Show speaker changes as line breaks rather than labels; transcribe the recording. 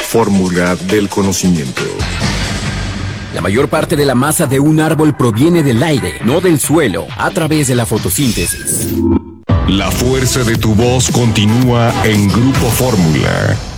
Fórmula del conocimiento.
La mayor parte de la masa de un árbol proviene del aire, no del suelo, a través de la fotosíntesis.
La fuerza de tu voz continúa en Grupo Fórmula.